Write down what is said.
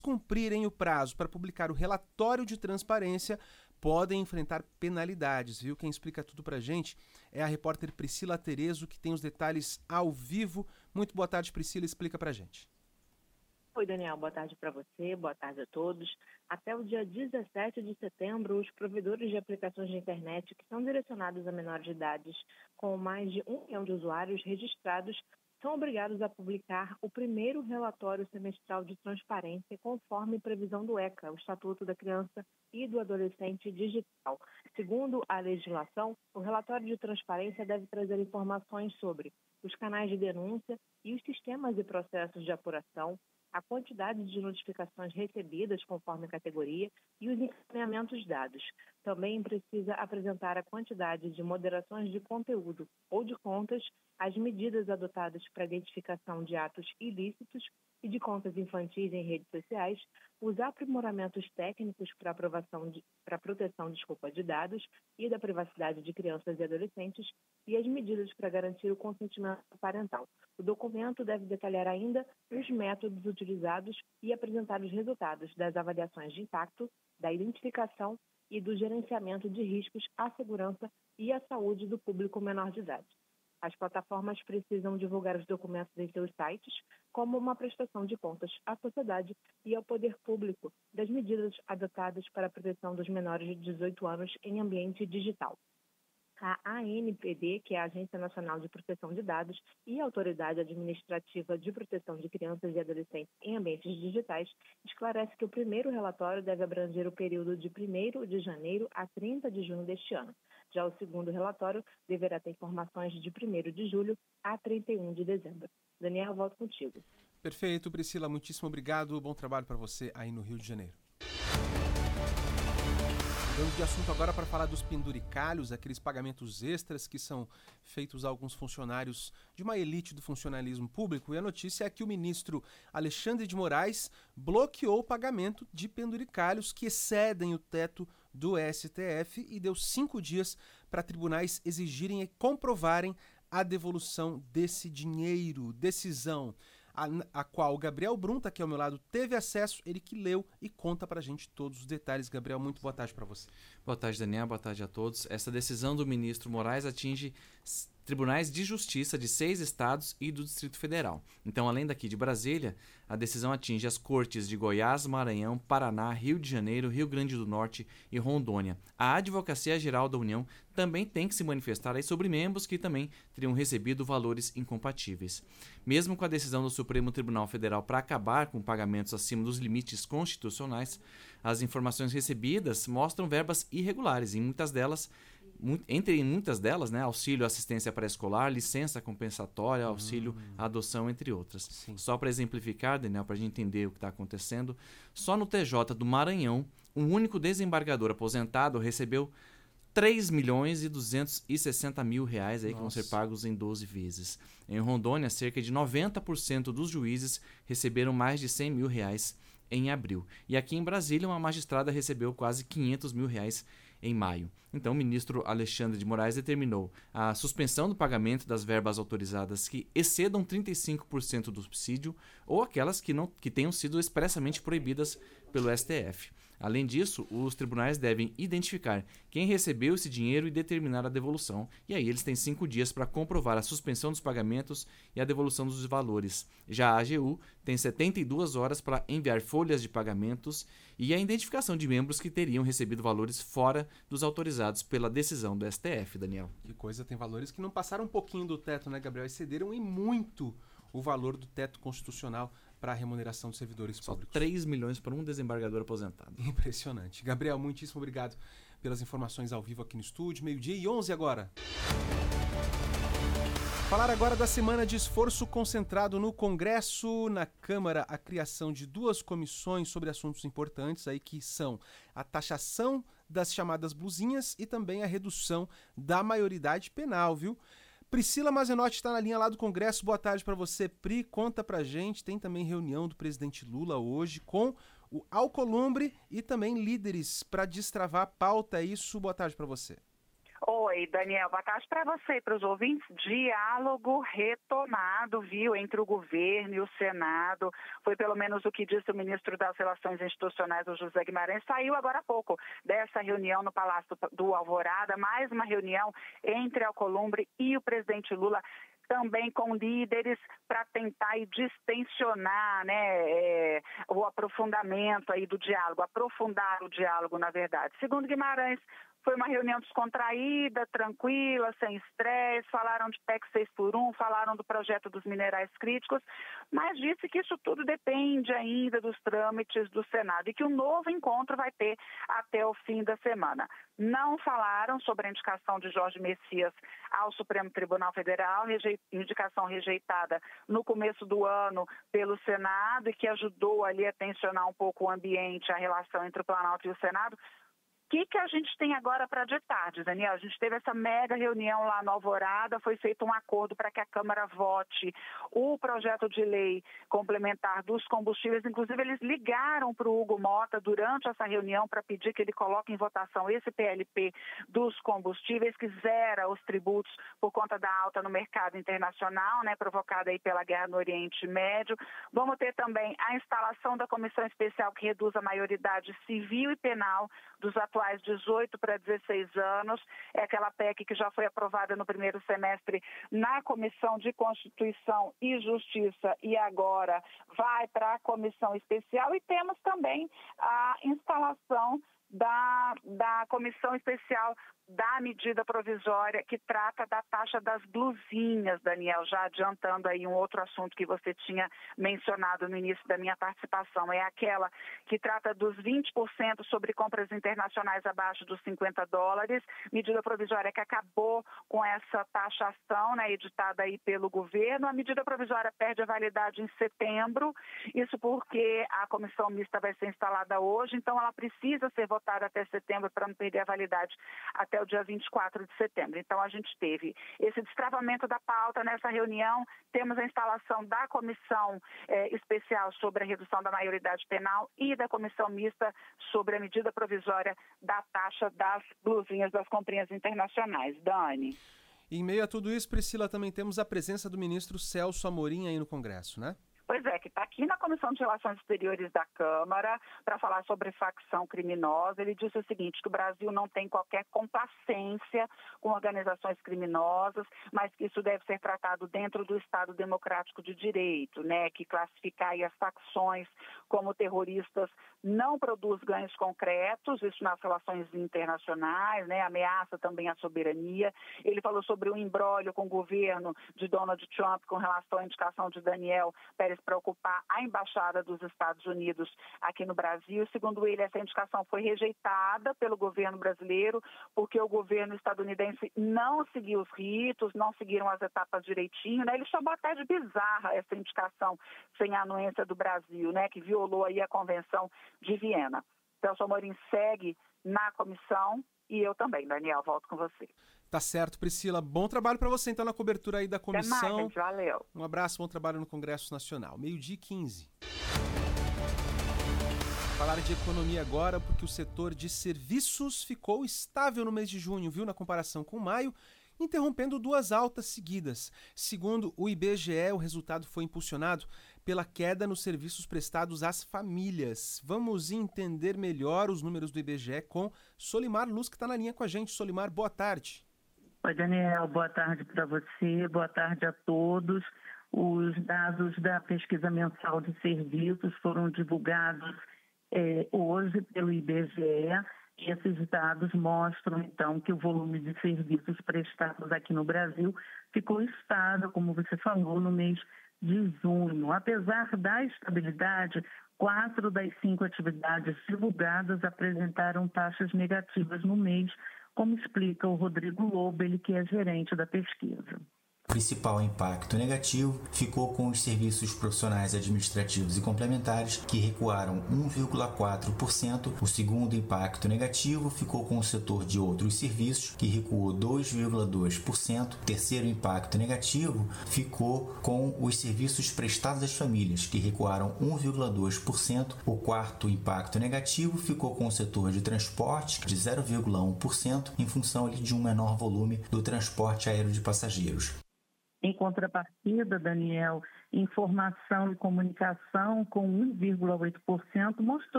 cumprirem o prazo para publicar o relatório de transparência, podem enfrentar penalidades, viu? Quem explica tudo pra gente é a repórter Priscila Terezo, que tem os detalhes ao vivo. Muito boa tarde, Priscila, explica pra gente. Oi, Daniel, boa tarde para você, boa tarde a todos. Até o dia 17 de setembro, os provedores de aplicações de internet que são direcionados a menores de idade com mais de 1 milhão de usuários registrados são obrigados a publicar o primeiro relatório semestral de transparência conforme previsão do ECA, o Estatuto da Criança e do Adolescente Digital. Segundo a legislação, o relatório de transparência deve trazer informações sobre os canais de denúncia e os sistemas e processos de apuração, a quantidade de notificações recebidas conforme categoria e os encaminhamentos dados. Também precisa apresentar a quantidade de moderações de conteúdo ou de contas, as medidas adotadas para a identificação de atos ilícitos e de contas infantis em redes sociais, os aprimoramentos técnicos para proteção de dados e da privacidade de crianças e adolescentes e as medidas para garantir o consentimento parental. O documento deve detalhar ainda os métodos utilizados e apresentar os resultados das avaliações de impacto, da identificação e do gerenciamento de riscos à segurança e à saúde do público menor de idade. As plataformas precisam divulgar os documentos em seus sites como uma prestação de contas à sociedade e ao poder público das medidas adotadas para a proteção dos menores de 18 anos em ambiente digital. A ANPD, que é a Agência Nacional de Proteção de Dados, e a Autoridade Administrativa de Proteção de Crianças e Adolescentes em Ambientes Digitais, esclarece que o primeiro relatório deve abranger o período de 1º de janeiro a 30 de junho deste ano. Já o segundo relatório deverá ter informações de 1º de julho a 31 de dezembro. Daniel, volto contigo. Perfeito, Priscila, muitíssimo obrigado. Bom trabalho para você aí no Rio de Janeiro. Mudando de assunto agora para falar dos penduricalhos, aqueles pagamentos extras que são feitos a alguns funcionários de uma elite do funcionalismo público. E a notícia é que o ministro Alexandre de Moraes bloqueou o pagamento de penduricalhos que excedem o teto do STF e deu 5 dias para tribunais exigirem e comprovarem a devolução desse dinheiro. Decisão a qual o Gabriel Brunta, que é ao meu lado, teve acesso, ele que leu e conta pra gente todos os detalhes. Gabriel, muito boa tarde para você. Boa tarde, Daniel, boa tarde a todos. Essa decisão do ministro Moraes atinge tribunais de justiça de 6 estados e do Distrito Federal. Então, além daqui de Brasília, a decisão atinge as cortes de Goiás, Maranhão, Paraná, Rio de Janeiro, Rio Grande do Norte e Rondônia. A Advocacia Geral da União também tem que se manifestar aí sobre membros que também teriam recebido valores incompatíveis. Mesmo com a decisão do Supremo Tribunal Federal para acabar com pagamentos acima dos limites constitucionais, as informações recebidas mostram verbas irregulares, entre muitas delas, né, auxílio assistência pré-escolar, licença compensatória, auxílio adoção, entre outras. Sim. Só para exemplificar, Daniel, para a gente entender o que está acontecendo, só no TJ do Maranhão, um único desembargador aposentado recebeu 3.260.000 reais aí que vão ser pagos em 12 vezes. Em Rondônia, cerca de 90% dos juízes receberam mais de 100 mil reais em abril. E aqui em Brasília, uma magistrada recebeu quase 500 mil reais em maio. Então, o ministro Alexandre de Moraes determinou a suspensão do pagamento das verbas autorizadas que excedam 35% do subsídio ou aquelas que tenham sido expressamente proibidas pelo STF. Além disso, os tribunais devem identificar quem recebeu esse dinheiro e determinar a devolução. E aí eles têm 5 dias para comprovar a suspensão dos pagamentos e a devolução dos valores. Já a AGU tem 72 horas para enviar folhas de pagamentos e a identificação de membros que teriam recebido valores fora dos autorizados pela decisão do STF, Daniel. Que coisa, tem valores que não passaram um pouquinho do teto, né, Gabriel? Excederam em muito o valor do teto constitucional para a remuneração dos servidores públicos. 3 milhões para um desembargador aposentado. Impressionante. Gabriel, muitíssimo obrigado pelas informações ao vivo aqui no estúdio. 12:11 agora. Falar agora da semana de esforço concentrado no Congresso, na Câmara, a criação de 2 comissões sobre assuntos importantes aí que são a taxação das chamadas blusinhas e também a redução da maioridade penal, viu? Priscila Mazenotti está na linha lá do Congresso. Boa tarde para você, Pri. Conta pra gente. Tem também reunião do presidente Lula hoje com o Alcolumbre e também líderes para destravar a pauta. É isso. Boa tarde para você. Oi, Daniel, boa tarde para você e para os ouvintes. Diálogo retomado, viu, entre o governo e o Senado. Foi pelo menos o que disse o ministro das Relações Institucionais, o José Guimarães. Saiu agora há pouco dessa reunião no Palácio do Alvorada, mais uma reunião entre Alcolumbre e o presidente Lula, também com líderes para tentar distensionar, né, o aprofundamento aí do diálogo, aprofundar o diálogo, na verdade. Segundo Guimarães, foi uma reunião descontraída, tranquila, sem estresse, falaram de PEC 6x1, falaram do projeto dos minerais críticos, mas disse que isso tudo depende ainda dos trâmites do Senado e que um novo encontro vai ter até o fim da semana. Não falaram sobre a indicação de Jorge Messias ao Supremo Tribunal Federal, indicação rejeitada no começo do ano pelo Senado e que ajudou ali a tensionar um pouco o ambiente, a relação entre o Planalto e o Senado. O que a gente tem agora para de tarde, Daniel? A gente teve essa mega reunião lá no Alvorada, foi feito um acordo para que a Câmara vote o projeto de lei complementar dos combustíveis. Inclusive, eles ligaram para o Hugo Mota durante essa reunião para pedir que ele coloque em votação esse PLP dos combustíveis, que zera os tributos por conta da alta no mercado internacional, né, provocada aí pela guerra no Oriente Médio. Vamos ter também a instalação da comissão especial que reduz a maioridade civil e penal dos atuais 18 para 16 anos, é aquela PEC que já foi aprovada no primeiro semestre na Comissão de Constituição e Justiça e agora vai para a Comissão Especial. E temos também a instalação da Comissão Especial da medida provisória que trata da taxa das blusinhas, Daniel, já adiantando aí um outro assunto que você tinha mencionado no início da minha participação, é aquela que trata dos 20% sobre compras internacionais abaixo dos $50, medida provisória que acabou com essa taxação, né, editada aí pelo governo. A medida provisória perde a validade em setembro, isso porque a comissão mista vai ser instalada hoje, então ela precisa ser votada até setembro para não perder a validade até o dia 24 de setembro. Então, a gente teve esse destravamento da pauta nessa reunião, temos a instalação da comissão especial sobre a redução da maioridade penal e da comissão mista sobre a medida provisória da taxa das blusinhas das comprinhas internacionais. Dani. Em meio a tudo isso, Priscila, também temos a presença do ministro Celso Amorim aí no Congresso, né? Pois é, que está aqui na Comissão de Relações Exteriores da Câmara para falar sobre facção criminosa. Ele disse o seguinte, que o Brasil não tem qualquer complacência com organizações criminosas, mas que isso deve ser tratado dentro do Estado Democrático de Direito, né? Que classificar aí as facções como terroristas não produz ganhos concretos, isso nas relações internacionais, né? Ameaça também a soberania. Ele falou sobre o imbróglio com o governo de Donald Trump com relação à indicação de Daniel Pérez para ocupar a embaixada dos Estados Unidos aqui no Brasil. Segundo ele, essa indicação foi rejeitada pelo governo brasileiro porque o governo estadunidense não seguiu os ritos, não seguiram as etapas direitinho, né? Ele chamou até de bizarra essa indicação sem a anuência do Brasil, né? Que violou aí a Convenção de Viena. Celso Amorim segue na comissão e eu também, Daniel, volto com você. Tá certo, Priscila. Bom trabalho para você, então, na cobertura aí da comissão. Até mais, gente. Valeu. Um abraço, bom trabalho no Congresso Nacional. 12h15. Falar de economia agora, porque o setor de serviços ficou estável no mês de junho, viu, na comparação com maio, interrompendo 2 altas seguidas. Segundo o IBGE, o resultado foi impulsionado pela queda nos serviços prestados às famílias. Vamos entender melhor os números do IBGE com Solimar Luz, que está na linha com a gente. Solimar, boa tarde. Oi, Daniel, boa tarde para você, boa tarde a todos. Os dados da pesquisa mensal de serviços foram divulgados hoje pelo IBGE. E esses dados mostram, então, que o volume de serviços prestados aqui no Brasil ficou estável, como você falou, no mês de junho. Apesar da estabilidade, 4 das 5 atividades divulgadas apresentaram taxas negativas no mês, como explica o Rodrigo Lobo, ele que é gerente da pesquisa. O principal impacto negativo ficou com os serviços profissionais administrativos e complementares, que recuaram 1,4%. O segundo impacto negativo ficou com o setor de outros serviços, que recuou 2,2%. O terceiro impacto negativo ficou com os serviços prestados às famílias, que recuaram 1,2%. O quarto impacto negativo ficou com o setor de transporte, de 0,1%, em função de um menor volume do transporte aéreo de passageiros. Em contrapartida, Daniel, informação e comunicação com 1,8% mostrou